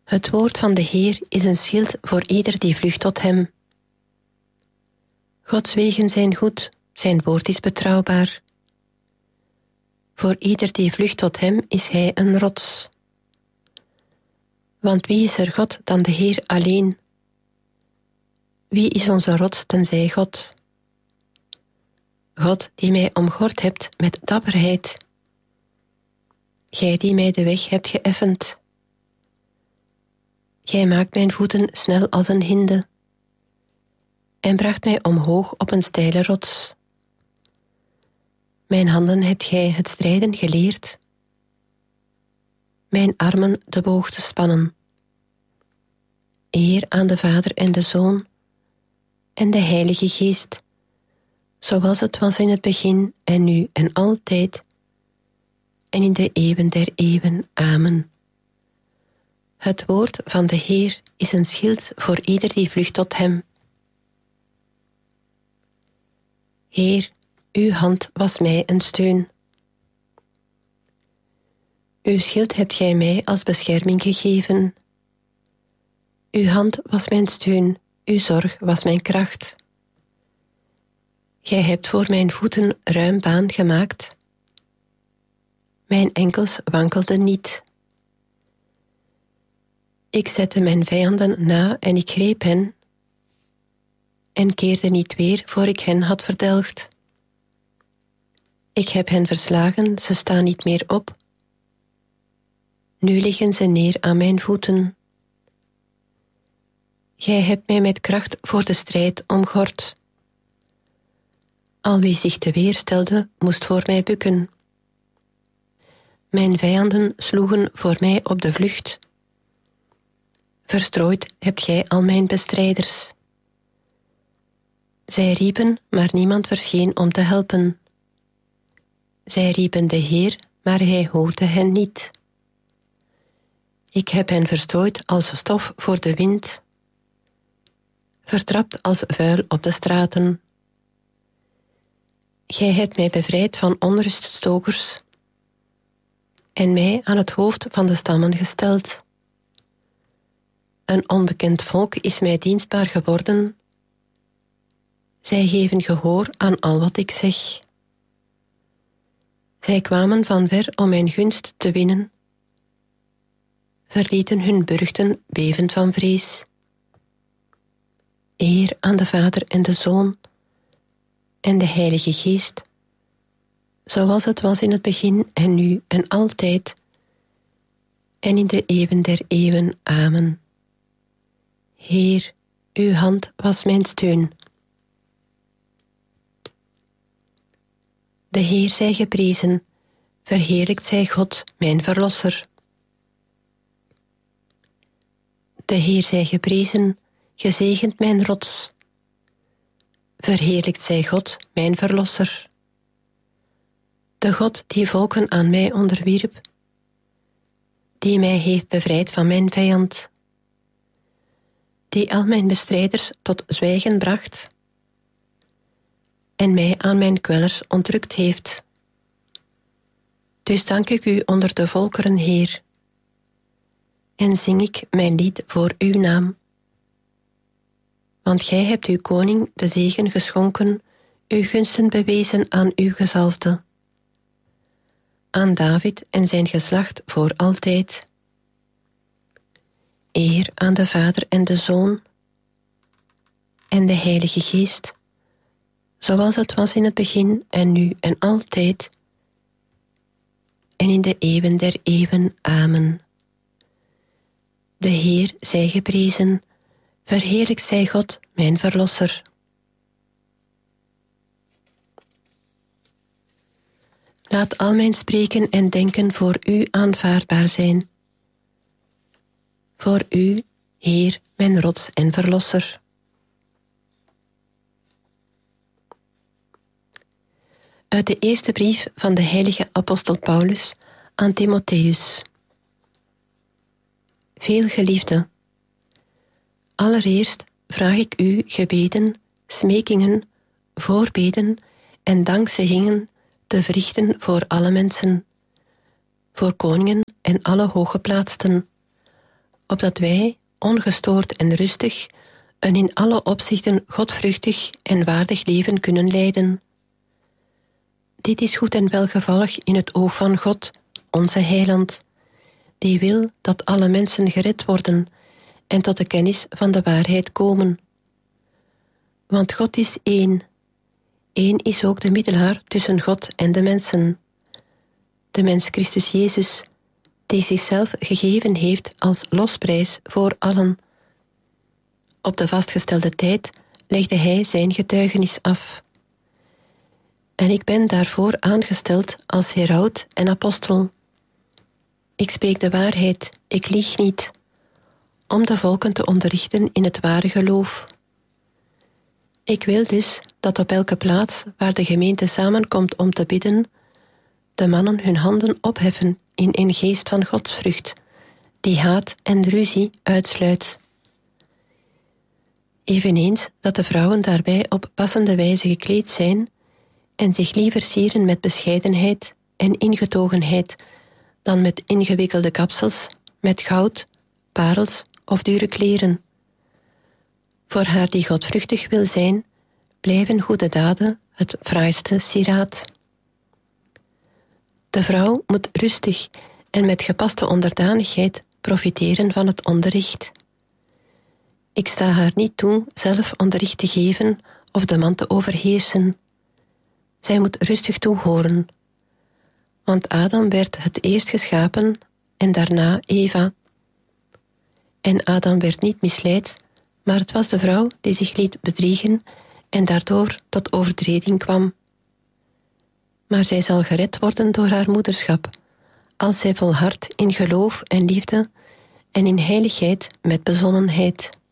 Het woord van de Heer is een schild voor ieder die vlucht tot hem. Gods wegen zijn goed, zijn woord is betrouwbaar. Voor ieder die vlucht tot hem is hij een rots. Want wie is er God dan de Heer alleen? Wie is onze rots tenzij God? God die mij omgord hebt met dapperheid. Gij die mij de weg hebt geëffend. Gij maakt mijn voeten snel als een hinde en bracht mij omhoog op een steile rots. Mijn handen hebt gij het strijden geleerd, mijn armen de boog te spannen. Eer aan de Vader en de Zoon en de Heilige Geest, zoals het was in het begin en nu en altijd en in de eeuwen der eeuwen. Amen. Het woord van de Heer is een schild voor ieder die vlucht tot hem. Heer, uw hand was mij een steun. Uw schild hebt gij mij als bescherming gegeven. Uw hand was mijn steun, uw zorg was mijn kracht. Gij hebt voor mijn voeten ruim baan gemaakt. Mijn enkels wankelden niet. Ik zette mijn vijanden na en ik greep hen en keerde niet weer voor ik hen had verdelgd. Ik heb hen verslagen, ze staan niet meer op. Nu liggen ze neer aan mijn voeten. Gij hebt mij met kracht voor de strijd omgord. Al wie zich te weer stelde, moest voor mij bukken. Mijn vijanden sloegen voor mij op de vlucht. Verstrooid hebt gij al mijn bestrijders. Zij riepen, maar niemand verscheen om te helpen. Zij riepen de Heer, maar hij hoorde hen niet. Ik heb hen verstrooid als stof voor de wind, vertrapt als vuil op de straten. Gij hebt mij bevrijd van onruststokers en mij aan het hoofd van de stammen gesteld. Een onbekend volk is mij dienstbaar geworden. Zij geven gehoor aan al wat ik zeg. Zij kwamen van ver om mijn gunst te winnen, verlieten hun burchten bevend van vrees. Eer aan de Vader en de Zoon en de Heilige Geest, zoals het was in het begin en nu en altijd en in de eeuwen der eeuwen. Amen. Heer, uw hand was mijn steun. De Heer zij geprezen, verheerlijkt zij God, mijn Verlosser. De Heer zij geprezen, gezegend mijn rots. Verheerlijkt zij God, mijn Verlosser. De God die volken aan mij onderwierp, die mij heeft bevrijd van mijn vijand, die al mijn bestrijders tot zwijgen bracht en mij aan mijn kwellers ontrukt heeft. Dus dank ik u onder de volkeren, Heer, en zing ik mijn lied voor uw naam. Want gij hebt uw koning de zegen geschonken, uw gunsten bewezen aan uw gezalfde, aan David en zijn geslacht voor altijd. Eer aan de Vader en de Zoon en de Heilige Geest, zoals het was in het begin en nu en altijd en in de eeuwen der eeuwen. Amen. De Heer zij geprezen, verheerlijkt zij God, mijn Verlosser. Laat al mijn spreken en denken voor u aanvaardbaar zijn. Voor u, Heer, mijn rots en Verlosser. Uit de eerste brief van de heilige apostel Paulus aan Timotheus. Veelgeliefde, allereerst vraag ik u gebeden, smekingen, voorbeden en dankzeggingen te verrichten voor alle mensen, voor koningen en alle hooggeplaatsten, opdat wij, ongestoord en rustig, een in alle opzichten godvruchtig en waardig leven kunnen leiden. Dit is goed en welgevallig in het oog van God, onze Heiland, die wil dat alle mensen gered worden en tot de kennis van de waarheid komen. Want God is één. Eén is ook de middelaar tussen God en de mensen. De mens Christus Jezus, die zichzelf gegeven heeft als losprijs voor allen. Op de vastgestelde tijd legde hij zijn getuigenis af. En ik ben daarvoor aangesteld als heraut en apostel. Ik spreek de waarheid, ik lieg niet, om de volken te onderrichten in het ware geloof. Ik wil dus dat op elke plaats waar de gemeente samenkomt om te bidden, de mannen hun handen opheffen in een geest van godsvrucht, die haat en ruzie uitsluit. Eveneens dat de vrouwen daarbij op passende wijze gekleed zijn en zich liever sieren met bescheidenheid en ingetogenheid dan met ingewikkelde kapsels, met goud, parels of dure kleren. Voor haar die godvruchtig wil zijn, blijven goede daden het fraaiste sieraad. De vrouw moet rustig en met gepaste onderdanigheid profiteren van het onderricht. Ik sta haar niet toe zelf onderricht te geven of de man te overheersen. Zij moet rustig toehoren. Want Adam werd het eerst geschapen en daarna Eva. En Adam werd niet misleid, maar het was de vrouw die zich liet bedriegen en daardoor tot overtreding kwam. Maar zij zal gered worden door haar moederschap, als zij volhardt in geloof en liefde en in heiligheid met bezonnenheid.